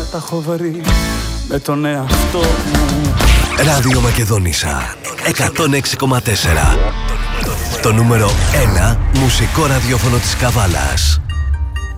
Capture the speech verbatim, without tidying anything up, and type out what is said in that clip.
τα έχω βρει με τον εαυτό μου. Ράδιο Μακεδόνισσα εκατόν έξι κόμμα τέσσερα. Το νούμερο ένα μουσικό ραδιόφωνο της Καβάλας.